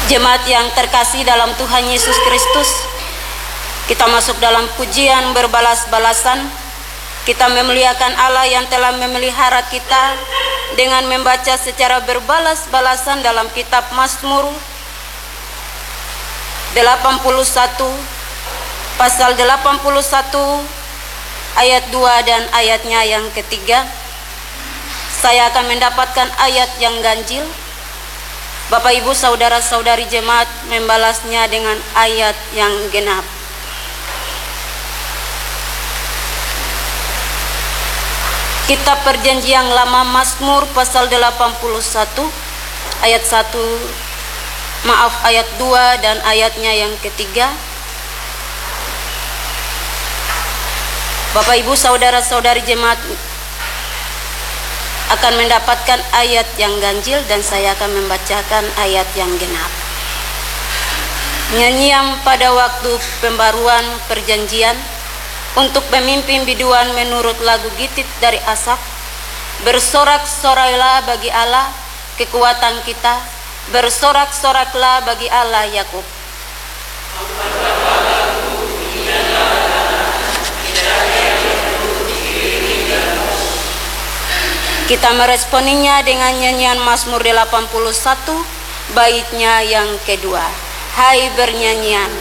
Jemaat yang terkasih dalam Tuhan Yesus Kristus, kita masuk dalam pujian berbalas-balasan. Kita memuliakan Allah yang telah memelihara kita dengan membaca secara berbalas-balasan dalam kitab Mazmur 81, pasal 81 ayat 2 dan ayatnya yang ketiga. Saya akan mendapatkan ayat yang ganjil. Bapak Ibu saudara-saudari jemaat membalasnya dengan ayat yang genap. Kitab Perjanjian Lama Mazmur pasal 81 ayat 2 dan ayatnya yang ketiga. Bapak Ibu saudara-saudari jemaat akan mendapatkan ayat yang ganjil dan saya akan membacakan ayat yang genap. Nyanyian pada waktu pembaruan perjanjian untuk pemimpin biduan menurut lagu Gitit dari Asaf. Bersorak-sorailah bagi Allah kekuatan kita, bersorak-soraklah bagi Allah Yakub. Kita meresponinya dengan nyanyian Mazmur 81 baitnya yang kedua. Hai bernyanyian.